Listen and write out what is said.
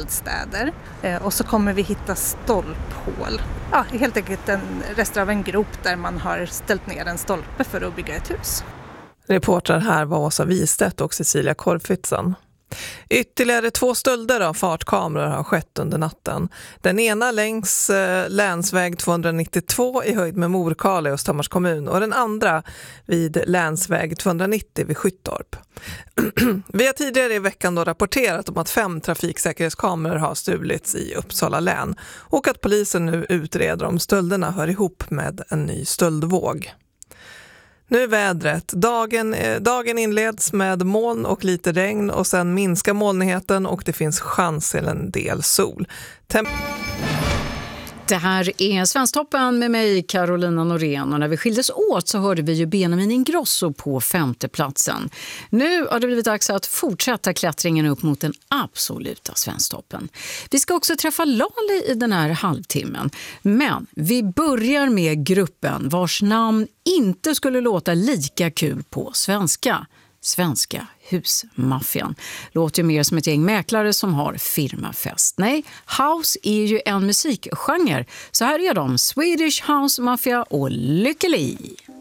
eldstäder. Och så kommer vi hitta stolphål. Ja, helt enkelt rester av en grop där man har ställt ner en stolpe för att bygga ett hus. Reportrar här var Åsa Wistedt och Cecilia Korfitsen. Ytterligare 2 stölder av fartkameror har skett under natten. Den ena längs länsväg 292 i höjd med Morkala i Östhammars kommun och den andra vid länsväg 290 vid Skyttorp. Vi har tidigare i veckan då rapporterat om att 5 trafiksäkerhetskameror har stulits i Uppsala län och att polisen nu utreder om stölderna hör ihop med en ny stöldvåg. Nu vädret. Dagen inleds med moln och lite regn och sen minskar molnigheten och det finns chans till en del sol. Det här är Svensktoppen med mig, Carolina Norén, och när vi skildes åt så hörde vi ju Benjamin Ingrosso på 5:e platsen. Nu har det blivit dags att fortsätta klättringen upp mot den absoluta Svensktoppen. Vi ska också träffa Lali i den här halvtimmen, men vi börjar med gruppen vars namn inte skulle låta lika kul på svenska. Svenska husmaffian. Låter ju mer som ett gäng mäklare som har firmafest. Nej, house är ju en musikgenre. Så här är de, Swedish House Mafia och Lykke Li.